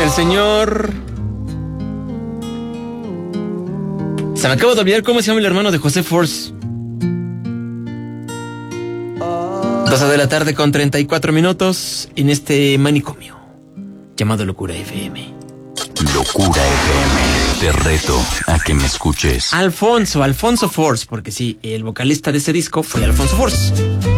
el señor... Se me acaba de olvidar cómo se llama el hermano de José Force. 2:00 p.m. con 34 minutos en este manicomio llamado Locura FM. Locura FM. Te reto a que me escuches. Alfonso Force, porque sí, el vocalista de ese disco fue Alfonso Force.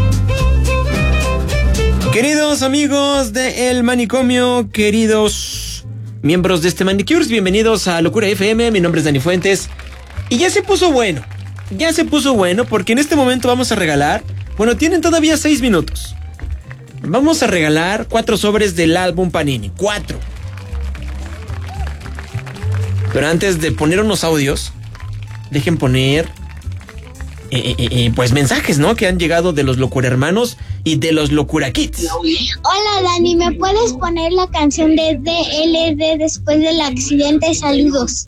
Queridos amigos de El Manicomio, queridos miembros de este Manicures, bienvenidos a Locura FM. Mi nombre es Dani Fuentes. Y ya se puso bueno porque en este momento vamos a regalar, bueno, tienen todavía 6 minutos. Vamos a regalar 4 sobres del álbum Panini, 4. Pero antes de poner unos audios, dejen poner pues mensajes, ¿no? Que han llegado de los Locura Hermanos y de los Locura Kids. Hola Dani, ¿me puedes poner la canción de DLD después del accidente? Saludos.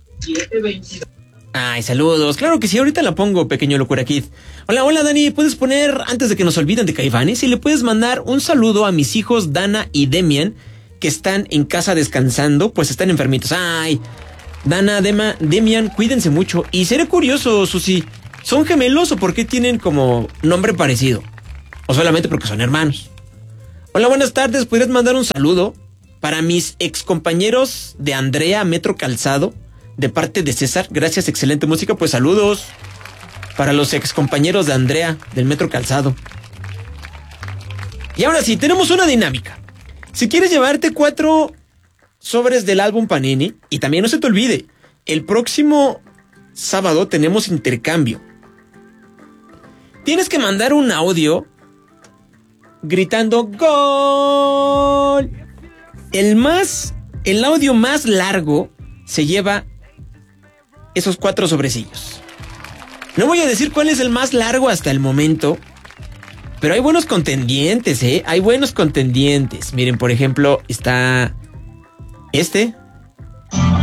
Ay, saludos. Claro que sí, ahorita la pongo, pequeño Locura Kid. Hola Dani, ¿puedes poner, antes de que nos olviden de Caifanes, y le puedes mandar un saludo a mis hijos Dana y Demian, que están en casa descansando, pues están enfermitos. Ay, Dana, Demian, cuídense mucho. Y seré curioso, Susi, ¿son gemelos o por qué tienen como nombre parecido? ¿O solamente porque son hermanos? Hola, buenas tardes, ¿podrías mandar un saludo para mis excompañeros de Andrea Metro Calzado? De parte de César, gracias, excelente música, pues saludos para los excompañeros de Andrea del Metro Calzado. Y ahora sí, tenemos una dinámica. Si quieres llevarte 4 sobres del álbum Panini, y también no se te olvide, el próximo sábado tenemos intercambio. Tienes que mandar un audio gritando ¡Gol! El audio más largo se lleva esos 4 sobrecillos. No voy a decir cuál es el más largo hasta el momento, pero hay buenos contendientes, Hay buenos contendientes. Miren, por ejemplo, está este.